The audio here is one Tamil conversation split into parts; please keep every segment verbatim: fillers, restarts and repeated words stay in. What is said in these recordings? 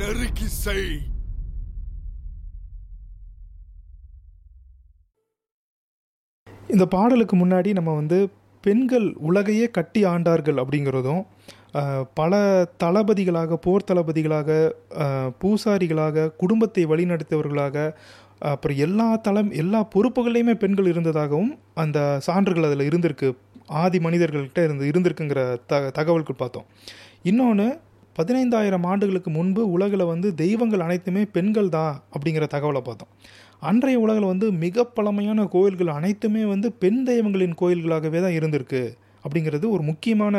நெருக்கி செய். இந்த பாடலுக்கு முன்னாடி நம்ம வந்து பெண்கள் உலகையே கட்டி ஆண்டார்கள் அப்படிங்கிறதும், பல தளபதிகளாக, போர் தளபதிகளாக, பூசாரிகளாக, குடும்பத்தை வழிநடத்தியவர்களாக, அப்புறம் எல்லா தளம் எல்லா பொறுப்புகள்லையுமே பெண்கள் இருந்ததாகவும் அந்த சான்றுகள் அதில் இருந்திருக்கு, ஆதி மனிதர்கள்கிட்ட இருந்து இருந்திருக்குங்கிற த தகவல்கள் பார்த்தோம். இன்னொன்று, பதினைந்தாயிரம் ஆண்டுகளுக்கு முன்பு உலகில் வந்து தெய்வங்கள் அனைத்துமே பெண்கள் தான் அப்படிங்கிற தகவலை பார்த்தோம். அன்றைய உலகில் வந்து மிக பழமையான கோயில்கள் அனைத்துமே வந்து பெண் தெய்வங்களின் கோயில்களாகவே தான் இருந்திருக்கு அப்படிங்கிறது ஒரு முக்கியமான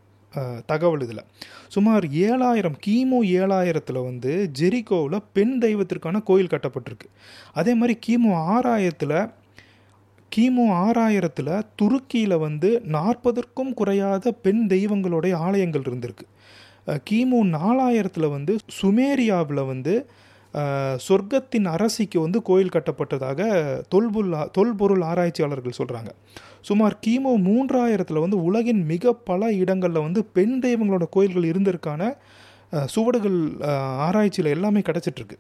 தகவல். இதில் சுமார் ஏழாயிரம் கிமு ஏழாயிரத்தில் வந்து ஜெரிகோவில் பெண் தெய்வத்திற்கான கோயில் கட்டப்பட்டிருக்கு. அதே மாதிரி கிமு ஆறாயிரத்தில் கிமு ஆறாயிரத்தில் துருக்கியில் வந்து நாற்பதற்கும் குறையாத பெண் தெய்வங்களுடைய ஆலயங்கள் இருந்திருக்கு. கிமு நாலாயிரத்தில் வந்து சுமேரியாவில் வந்து சொர்க்கத்தின் அரசிக்கு வந்து கோயில் கட்டப்பட்டதாக தொல்பொருள் தொல்பொருள் ஆராய்ச்சியாளர்கள் சொல்கிறாங்க. சுமார் கிமு மூன்றாயிரத்தில் வந்து உலகின் மிக பல இடங்களில் வந்து பெண் தெய்வங்களோட கோயில்கள் இருந்ததற்கான சுவடுகள் ஆராய்ச்சியில் எல்லாமே கிடச்சிட்ருக்கு.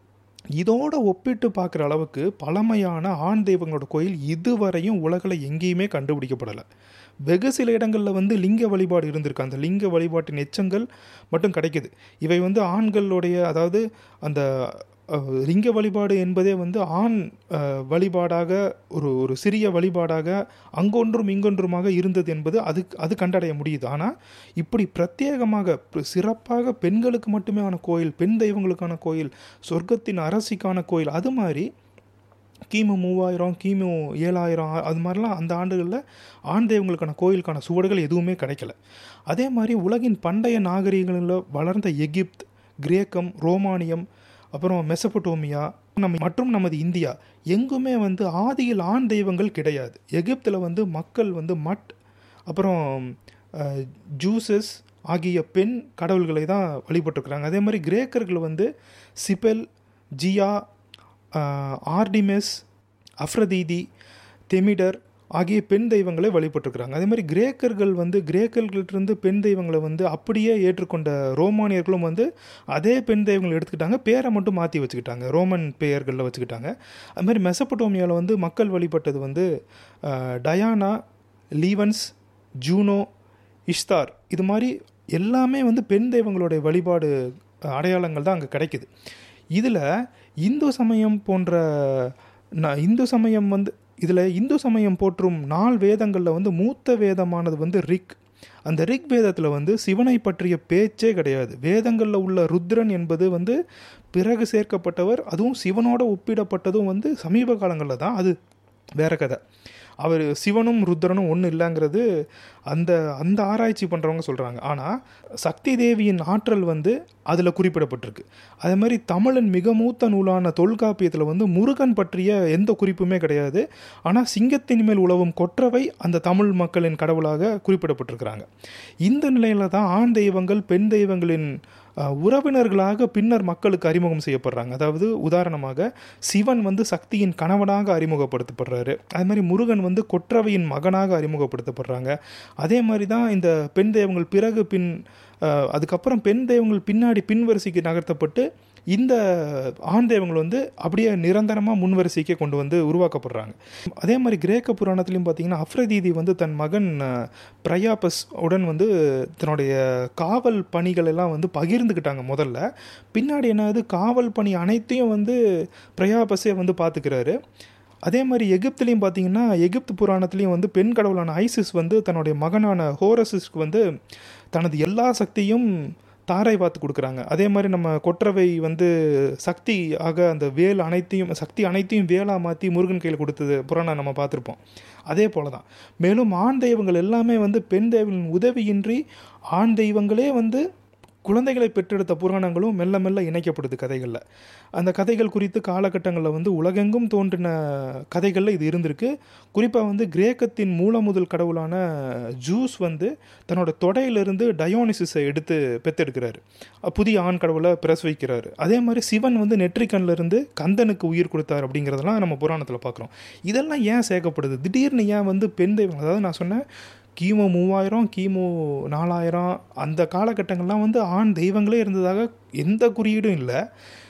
இதோடு ஒப்பிட்டு பார்க்குற அளவுக்கு பழமையான ஆண் தெய்வங்களோட கோயில் இதுவரையும் உலகில் எங்கேயுமே கண்டுபிடிக்கப்படலை. வெகு சில இடங்களில் வந்து லிங்க வழிபாடு இருந்திருக்கு. அந்த லிங்க வழிபாட்டின் எச்சங்கள் மட்டும் கிடைக்கிது. இவை வந்து ஆண்களுடைய, அதாவது அந்த லிங்க வழிபாடு என்பதே வந்து ஆண் வழிபாடாக, ஒரு ஒரு சிறிய வழிபாடாக அங்கொன்றும் இங்கொன்றுமாக இருந்தது என்பது அது அது கண்டடைய முடியுது. ஆனால் இப்படி பிரத்யேகமாக சிறப்பாக பெண்களுக்கு மட்டுமே ஆன கோயில், பெண் தெய்வங்களுக்கான கோயில், சொர்க்கத்தின் அரசிக்கான கோயில், அது மாதிரி கிமு மூவாயிரம் கிமு ஏழாயிரம் அது மாதிரிலாம் அந்த ஆண்டுகளில் ஆண் தெய்வங்களுக்கான கோயிலுக்கான சுவடுகள் எதுவுமே கிடைக்கல. அதே மாதிரி உலகின் பண்டைய நாகரிகங்களில் வளர்ந்த எகிப்த், கிரேக்கம், ரோமானியம், அப்புறம் மெசபடோமியா நம்ம மற்றும் நமது இந்தியா எங்குமே வந்து ஆதியில் ஆண் தெய்வங்கள் கிடையாது. எகிப்தில் வந்து மக்கள் வந்து மட், அப்புறம் ஜூசஸ் ஆகிய பெண் கடவுள்களை தான் வழிபட்டுருக்குறாங்க. அதே மாதிரி கிரேக்கர்கள் வந்து சிபெல், ஜியா, ஆர்டிமெஸ், அஃப்ரதீதி, தெமிடர் ஆகிய பெண் தெய்வங்களை வழிபட்டுருக்குறாங்க. அதே மாதிரி கிரேக்கர்கள் வந்து கிரேக்கர்கள்ட்டிருந்து பெண் தெய்வங்களை வந்து அப்படியே ஏற்றுக்கொண்ட ரோமானியர்களும் வந்து அதே பெண் தெய்வங்களை எடுத்துக்கிட்டாங்க, பேரை மட்டும் மாற்றி வச்சுக்கிட்டாங்க, ரோமன் பெயர்களில் வச்சுக்கிட்டாங்க. அது மாதிரி மெசபடோமியாவில் வந்து மக்கள் வழிபட்டது வந்து டயானா, லீவன்ஸ், ஜூனோ, இஷ்தார், இது மாதிரி எல்லாமே வந்து பெண் தெய்வங்களுடைய வழிபாடு அடையாளங்கள் தான் அங்கே கிடைக்குது. இதில் இந்து சமயம் போன்ற இந்து சமயம் வந்து இதில் இந்து சமயம் போற்றும் நால் வேதங்களில் வந்து மூத்த வேதமானது வந்து ரிக். அந்த ரிக் வேதத்தில் வந்து சிவனை பற்றிய பேச்சே கிடையாது. வேதங்களில் உள்ள ருத்ரன் என்பது வந்து பிறகு சேர்க்கப்பட்டவர், அதுவும் சிவனோட ஒப்பிடப்பட்டதும் வந்து சமீப காலங்களில் தான். அது வேற கதை. அவர் சிவனும் ருத்ரனும் ஒன்றும் இல்லைங்கிறது அந்த அந்த ஆராய்ச்சி பண்ணுறவங்க சொல்கிறாங்க. ஆனால் சக்தி தேவியின் ஆற்றல் வந்து அதில் குறிப்பிடப்பட்டிருக்கு. அதே மாதிரி தமிழின் மிக மூத்த நூலான தொல்காப்பியத்தில் வந்து முருகன் பற்றிய எந்த குறிப்புமே கிடையாது. ஆனால் சிங்கத்தின் மேல் உலவும் கொற்றவை அந்த தமிழ் மக்களின் கடவுளாக குறிப்பிடப்பட்டிருக்கிறாங்க. இந்த நிலையில் தான் ஆண் தெய்வங்கள் பெண் தெய்வங்களின் உறவினர்களாக பின்னர் மக்களுக்கு அறிமுகம் செய்யப்படுறாங்க. அதாவது உதாரணமாக சிவன் வந்து சக்தியின் கணவனாக அறிமுகப்படுத்தப்படுறாரு. அதே மாதிரி முருகன் வந்து கொற்றவையின் மகனாக அறிமுகப்படுத்தப்படுறாங்க. அதே மாதிரி தான் இந்த பெண் தெய்வங்கள் பிறகு பின் அதுக்கப்புறம் பெண் தெய்வங்கள் பின்னாடி பின்வரிசைக்கு நகர்த்தப்பட்டு இந்த ஆண் தெய்வங்கள் வந்து அப்படியே நிரந்தரமாக முன்வரிசைக்கே கொண்டு வந்து உருவாக்கப்படுறாங்க. அதே மாதிரி கிரேக்க புராணத்துலையும் பார்த்தீங்கன்னா அஃப்ரதீதி வந்து தன் மகன் பிரயாபஸ் உடன் வந்து தன்னுடைய காவல் பணிகள் எல்லாம் வந்து பகிர்ந்துக்கிட்டாங்க முதல்ல. பின்னாடி என்னது, காவல் பணி அனைத்தையும் வந்து பிரயாபஸே வந்து பார்த்துக்கிறாரு. அதே மாதிரி எகிப்துலேயும் பார்த்தீங்கன்னா எகிப்து புராணத்துலேயும் வந்து பெண் கடவுளான ஐசிஸ் வந்து தன்னுடைய மகனான ஹோரசிஸ்க்கு வந்து தனது எல்லா சக்தியும் தாரை பார்த்து கொடுக்குறாங்க. அதே மாதிரி நம்ம கொற்றவை வந்து சக்தி ஆக அந்த வேல் அனைத்தையும் சக்தி அனைத்தையும் வேலாக மாற்றி முருகன் கையில் கொடுத்தது புராணம் நம்ம பார்த்துருப்போம். அதே போல தான் மேலும் ஆண் தெய்வங்கள் எல்லாமே வந்து பெண் தெய்வங்களின் உதவியின்றி ஆண் தெய்வங்களே வந்து குழந்தைகளை பெற்றெடுத்த புராணங்களும் மெல்ல மெல்ல இணைக்கப்படுது கதைகளில். அந்த கதைகள் குறித்து காலகட்டங்களில் வந்து உலகெங்கும் தோன்றின கதைகளில் இது இருந்திருக்கு. குறிப்பாக வந்து கிரேக்கத்தின் மூல முதல் கடவுளான ஜூஸ் வந்து தன்னோட தொடையிலிருந்து டயோனிசிஸை எடுத்து பெற்றெடுக்கிறாரு, புதிய ஆண் கடவுளை பிரசவிக்கிறாரு. அதே மாதிரி சிவன் வந்து நெற்றிக்கண்ணிலிருந்து கந்தனுக்கு உயிர் கொடுத்தார் அப்படிங்கிறதெல்லாம் நம்ம புராணத்தில் பார்க்குறோம். இதெல்லாம் ஏன் சேர்க்கப்படுது? திடீர்னு ஏன் வந்து பெண் தெய்வங்கள், அதாவது நான் சொன்னேன் கிமு மூவாயிரம் கிமு நாலாயிரம் அந்த காலகட்டங்கள்லாம் வந்து ஆண் தெய்வங்களே இருந்ததாக எந்த குறியீடும் இல்லை.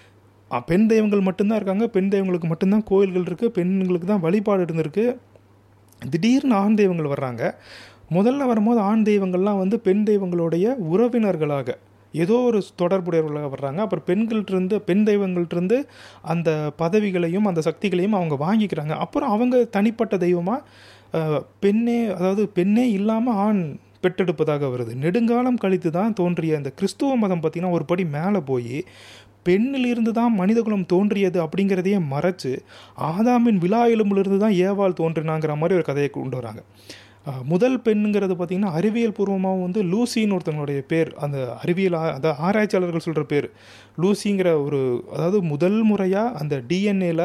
பெண் தெய்வங்கள் மட்டும்தான் இருக்காங்க, பெண் தெய்வங்களுக்கு மட்டும்தான் கோயில்கள் இருக்குது, பெண்களுக்கு தான் வழிபாடு இருந்திருக்கு. திடீர்னு ஆண் தெய்வங்கள் வர்றாங்க. முதல்ல வரும்போது ஆண் தெய்வங்கள்லாம் வந்து பெண் தெய்வங்களுடைய உறவினர்களாக ஏதோ ஒரு தொடர்புடையவர்களாக வர்றாங்க. அப்புறம் பெண்கள்கிட்டருந்து பெண் தெய்வங்கள்கிட்டருந்து அந்த பதவிகளையும் அந்த சக்திகளையும் அவங்க வாங்கிக்கிறாங்க. அப்புறம் அவங்க தனிப்பட்ட தெய்வமாக பெண்ணே அதாவது பெண்ணே இல்லாமல் ஆண் பெற்றெடுப்பதாக வருது. நெடுங்காலம் கழித்து தான் தோன்றிய இந்த கிறிஸ்துவ மதம் பார்த்திங்கன்னா ஒரு படி மேலே போய் பெண்ணிலிருந்து தான் மனிதகுலம் தோன்றியது அப்படிங்கிறதையே மறைச்சு ஆதாமின் விலா எலும்பிலிருந்து தான் ஏவாள் தோன்றினாங்கிற மாதிரி ஒரு கதையை கொண்டு வராங்க. முதல் பெண்ணுங்கிறது பார்த்திங்கன்னா அறிவியல் பூர்வமாகவும் வந்து லூசின்னு ஒருத்தவங்களுடைய பேர், அந்த அறிவியல் அந்த ஆராய்ச்சியாளர்கள் சொல்கிற பேர் லூசிங்கிற ஒரு, அதாவது முதல் முறையாக அந்த டிஎன்ஏல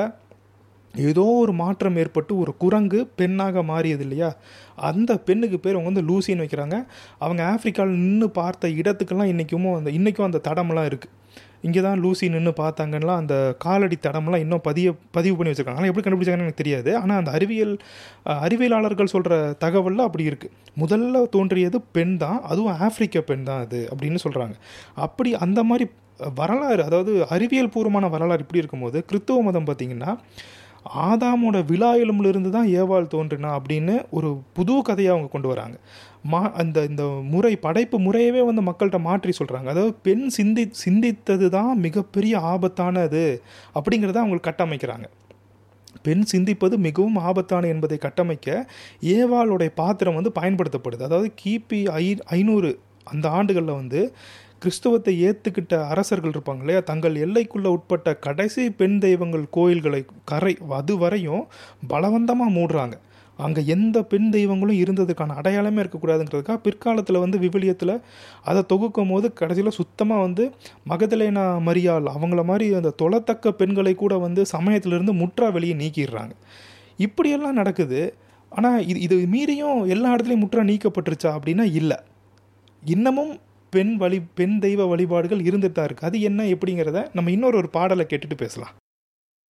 ஏதோ ஒரு மாற்றம் ஏற்பட்டு ஒரு குரங்கு பெண்ணாக மாறியது இல்லையா, அந்த பெண்ணுக்கு பேர் அவங்க வந்து லூசின்னு வைக்கிறாங்க. அவங்க ஆஃப்ரிக்காவில் நின்று பார்த்த இடத்துக்கெல்லாம் இன்றைக்கும் அந்த இன்றைக்கும் அந்த தடமெல்லாம் இருக்குது. இங்கே தான் லூசி நின்று பார்த்தாங்கன்னா அந்த காலடி தடமெல்லாம் இன்னும் பதிய பதிவு பண்ணி வச்சுருக்காங்க. ஆனால் எப்படி கண்டுபிடிச்சாங்கன்னு எனக்கு தெரியாது. ஆனால் அந்த அறிவியல் அறிவியலாளர்கள் சொல்கிற தகவலில் அப்படி இருக்குது. முதல்ல தோன்றியது பெண் தான், அதுவும் ஆஃப்ரிக்க பெண் தான் அது அப்படின்னு சொல்கிறாங்க. அப்படி அந்த மாதிரி வரலாறு, அதாவது அறிவியல் பூர்வமான வரலாறு இப்படி இருக்கும்போது கிறிஸ்துவ மதம் பார்த்திங்கன்னா ஆதாமோட விலா எலும்பிலிருந்து தான் ஏவாள் தோன்றினா அப்படின்னு ஒரு புது கதையை அவங்க கொண்டு வராங்க. மா அந்த இந்த முறை படைப்பு முறையவே வந்து மக்கள்கிட்ட மாற்றி சொல்கிறாங்க. அதாவது பெண் சிந்தி சிந்தித்தது தான் மிகப்பெரிய ஆபத்தானது அப்படிங்கிறத அவங்களுக்கு கட்டமைக்கிறாங்க. பெண் சிந்திப்பது மிகவும் ஆபத்தான என்பதை கட்டமைக்க ஏவாளுடைய பாத்திரம் வந்து பயன்படுத்தப்படுது. அதாவது கிபி ஐ ஐநூறு அந்த ஆண்டுகளில் வந்து கிறிஸ்துவத்தை ஏற்றுக்கிட்ட அரசர்கள் இருப்பாங்க இல்லையா, தங்கள் எல்லைக்குள்ளே உட்பட்ட கடைசி பெண் தெய்வங்கள் கோயில்களை கரை அது வரையும் பலவந்தமாக மூடுறாங்க. அங்கே எந்த பெண் தெய்வங்களும் இருந்ததுக்கான அடையாளமே இருக்கக்கூடாதுங்கிறதுக்காக பிற்காலத்தில் வந்து விவிலியத்தில் அதை தொகுக்கும் போது கடைசியில் சுத்தமாக வந்து மகதலேனா மரியாள் அவங்கள மாதிரி அந்த தொலைத்தக்க பெண்களை கூட வந்து சமயத்திலிருந்து முற்றா வெளியே நீக்கிடுறாங்க. இப்படியெல்லாம் நடக்குது. ஆனால் இது இது மீறியும் எல்லா இடத்துலையும் முற்றா நீக்கப்பட்டுருச்சா அப்படின்னா இல்லை. இன்னமும் பெண் வழி பெண் தெய்வ வழிபாடுகள் இருந்துட்டு தான் இருக்குது. அது என்ன எப்படிங்கிறத நம்ம இன்னொரு ஒரு பாடலை கேட்டுட்டு பேசலாம்.